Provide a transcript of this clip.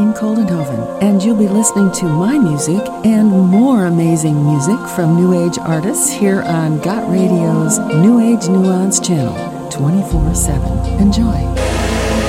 Lynn Coldenhoven, and you'll be listening to my music and more amazing music from New Age artists here on Got Radio's New Age Nuance channel, 24/7. Enjoy.